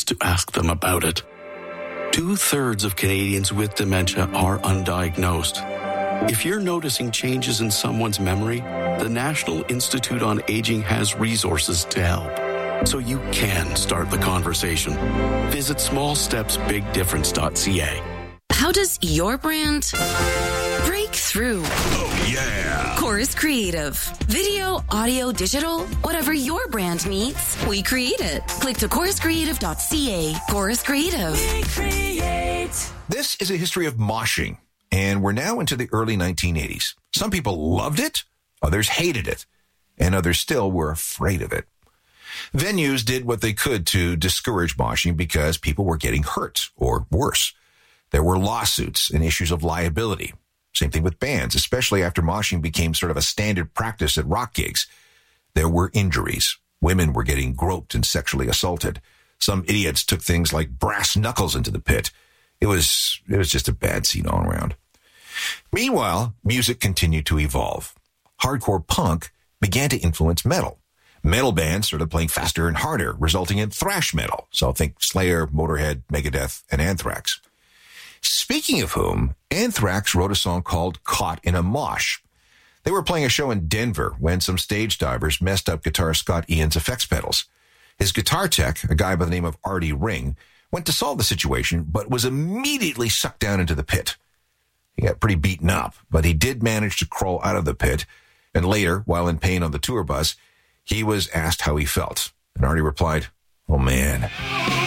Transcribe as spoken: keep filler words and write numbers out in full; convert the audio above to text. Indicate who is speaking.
Speaker 1: to ask them about it. Two-thirds of Canadians with dementia are undiagnosed. If you're noticing changes in someone's memory, the National Institute on Aging has resources to help, so you can start the conversation. Visit small steps big difference dot c a.
Speaker 2: How does your brand break through?
Speaker 3: Oh, yeah.
Speaker 2: Chorus Creative. Video, audio, digital, whatever your brand needs, we create it. Click to chorus creative dot c a. Chorus Creative.
Speaker 3: We create.
Speaker 4: This is a history of moshing, and we're now into the early nineteen eighties. Some people loved it, others hated it, and others still were afraid of it. Venues did what they could to discourage moshing because people were getting hurt, or worse. There were lawsuits and issues of liability. Same thing with bands, especially after moshing became sort of a standard practice at rock gigs. There were injuries. Women were getting groped and sexually assaulted. Some idiots took things like brass knuckles into the pit. It was, it was just a bad scene all around. Meanwhile, music continued to evolve. Hardcore punk began to influence metal. Metal bands started playing faster and harder, resulting in thrash metal. So think Slayer, Motorhead, Megadeth, and Anthrax. Speaking of whom, Anthrax wrote a song called Caught in a Mosh. They were playing a show in Denver when some stage divers messed up guitarist Scott Ian's effects pedals. His guitar tech, a guy by the name of Artie Ring, went to solve the situation, but was immediately sucked down into the pit. He got pretty beaten up, but he did manage to crawl out of the pit, and later, while in pain on the tour bus, he was asked how he felt. And Artie replied, "Oh man,